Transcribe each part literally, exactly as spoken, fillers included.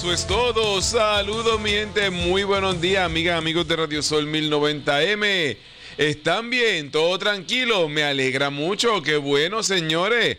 Eso es todo. Saludos, mi gente. Muy buenos días, amigas, amigos de Radio Sol mil noventa eme. ¿Están bien? ¿Todo tranquilo? Me alegra mucho. Qué bueno, señores.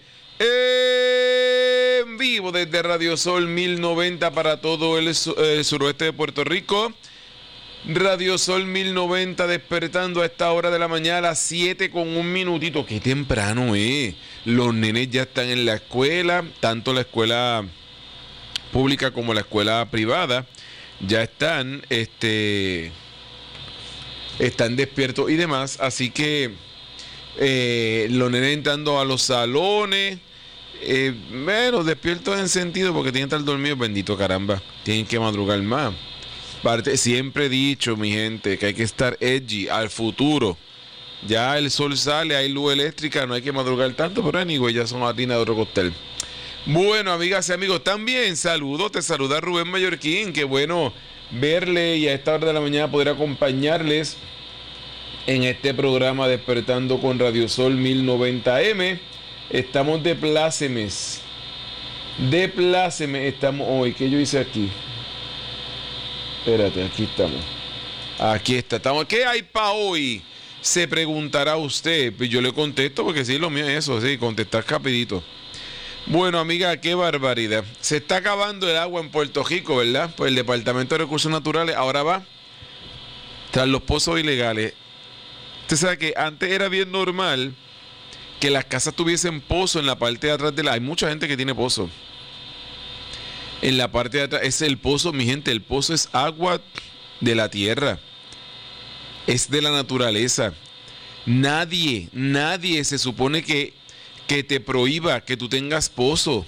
En vivo desde Radio Sol mil noventa para todo el, el suroeste de Puerto Rico. Radio Sol mil noventa despertando a esta hora de la mañana a las siete con un minutito. Qué temprano es. Los nenes ya están en la escuela, tanto la escuela pública como la escuela privada ya están este están despiertos y demás, así que eh, los nenes entrando a los salones, eh, bueno, despiertos en sentido porque tienen que estar dormidos, bendito caramba, tienen que madrugar más. Parte, siempre he dicho, mi gente, que hay que estar edgy al futuro. Ya el sol sale, hay luz eléctrica, no hay que madrugar tanto, pero anyway, ya son harina de otro cóctel. Bueno, amigas y amigos, también saludos, te saluda Rubén Mallorquín, qué bueno verle y a esta hora de la mañana poder acompañarles en este programa Despertando con Radio Sol mil noventa eme. Estamos de plácemes, de plácemes estamos hoy. ¿Qué yo hice aquí? Espérate, aquí estamos. Aquí está, estamos. ¿Qué hay para hoy? Se preguntará usted. Pues yo le contesto porque sí, lo mío es eso, sí, contestar rapidito. Bueno, amiga, qué barbaridad. Se está acabando el agua en Puerto Rico, ¿verdad? Pues el Departamento de Recursos Naturales ahora va tras los pozos ilegales. Usted sabe que antes era bien normal que las casas tuviesen pozo en la parte de atrás de la... Hay mucha gente que tiene pozo. En la parte de atrás es el pozo, mi gente, el pozo es agua de la tierra. Es de la naturaleza. Nadie, nadie se supone que que te prohíba que tú tengas pozo.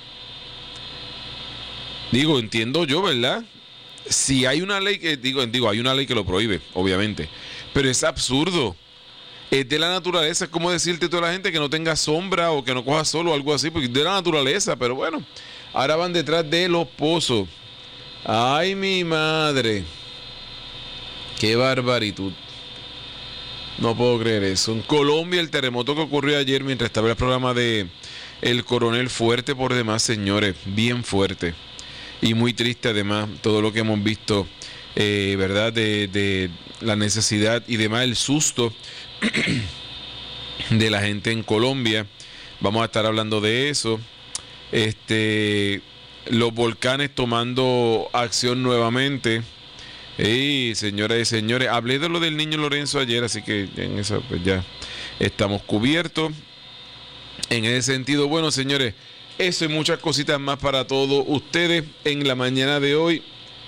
Digo, entiendo yo, ¿verdad? Si hay una ley que, digo, digo, hay una ley que lo prohíbe, obviamente, pero es absurdo. Es de la naturaleza, es como decirte a toda la gente que no tenga sombra o que no coja sol o algo así, porque es de la naturaleza, pero bueno, ahora van detrás de los pozos. Ay, mi madre. Qué barbaritud. No puedo creer eso. En Colombia, el terremoto que ocurrió ayer mientras estaba el programa de El Coronel, fuerte por demás, señores, bien fuerte. Y muy triste además, todo lo que hemos visto, eh, ¿verdad? De, de la necesidad y demás, el susto de la gente en Colombia. Vamos a estar hablando de eso. Este, los volcanes tomando acción nuevamente. Hey, señoras y señores, hablé de lo del niño Lorenzo ayer, así que en eso pues ya estamos cubiertos. En ese sentido, bueno, señores, eso y muchas cositas más para todos ustedes en la mañana de hoy.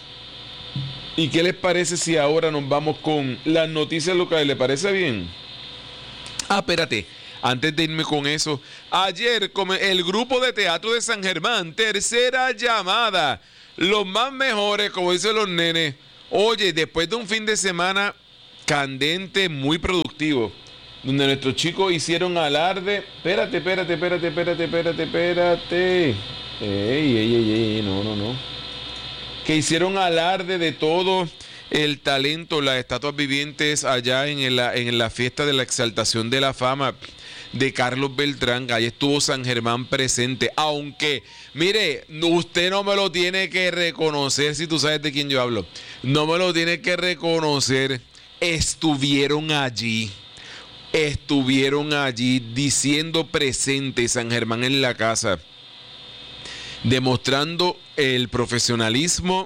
¿Y qué les parece si ahora nos vamos con las noticias locales? ¿Le parece bien? Ah, espérate, antes de irme con eso, ayer el grupo de teatro de San Germán, tercera llamada, los más mejores, como dicen los nenes. Oye, después de un fin de semana candente, muy productivo, donde nuestros chicos hicieron alarde. Espérate, espérate, espérate, espérate, espérate, espérate. Ey, ey, ey, ey, no, no, no. Que hicieron alarde de todo el talento, las estatuas vivientes allá en la, en la fiesta de la exaltación de la fama de Carlos Beltrán. Ahí estuvo San Germán presente, aunque, mire, usted no me lo tiene que reconocer, si tú sabes de quién yo hablo, no me lo tiene que reconocer, estuvieron allí, estuvieron allí diciendo presente San Germán en la casa, demostrando el profesionalismo,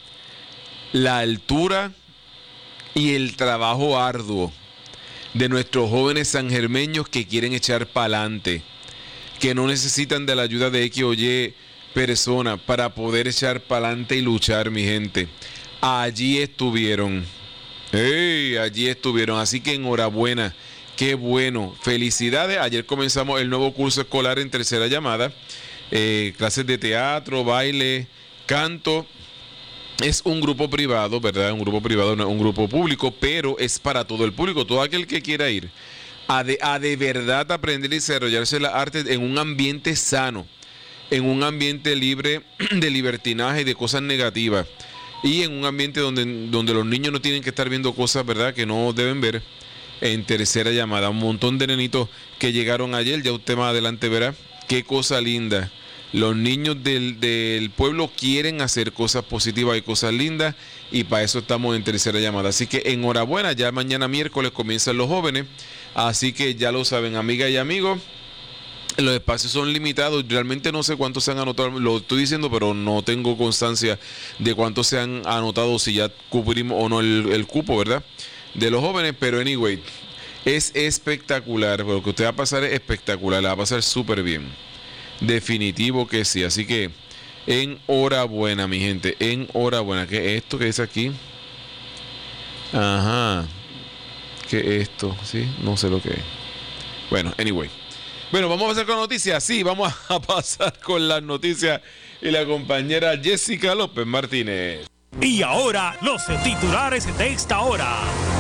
la altura y el trabajo arduo de nuestros jóvenes sangermeños que quieren echar para adelante, que no necesitan de la ayuda de X o Y persona para poder echar para adelante y luchar, mi gente. Allí estuvieron. Hey, allí estuvieron. Así que enhorabuena. Qué bueno. Felicidades. Ayer comenzamos el nuevo curso escolar en tercera llamada. Eh, clases de teatro, baile, canto. Es un grupo privado, ¿verdad? Un grupo privado, no es un grupo público, pero es para todo el público. Todo aquel que quiera ir a de, a de verdad aprender y desarrollarse la arte en un ambiente sano, en un ambiente libre de libertinaje y de cosas negativas, y en un ambiente donde, donde los niños no tienen que estar viendo cosas, ¿verdad?, que no deben ver. En tercera llamada, un montón de nenitos que llegaron ayer, ya usted más adelante verá qué cosa linda Los niños del, del pueblo quieren hacer cosas positivas y cosas lindas, y para eso estamos en tercera llamada. Así que enhorabuena, ya mañana miércoles comienzan los jóvenes, así que ya lo saben, amigas y amigos. Los espacios son limitados, realmente no sé cuántos se han anotado, lo estoy diciendo, pero no tengo constancia de cuántos se han anotado, si ya cubrimos o no el, el cupo, ¿verdad? De los jóvenes, pero anyway, es espectacular, lo que usted va a pasar es espectacular, la va a pasar súper bien. Definitivo que sí, así que enhorabuena, mi gente, enhorabuena. ¿Qué es esto que dice aquí? Ajá, ¿qué es esto? Sí, no sé lo que es. Bueno, anyway. Bueno, vamos a pasar con noticias. Sí, vamos a pasar con las noticias y la compañera Jessica López Martínez. Y ahora, los titulares de esta hora.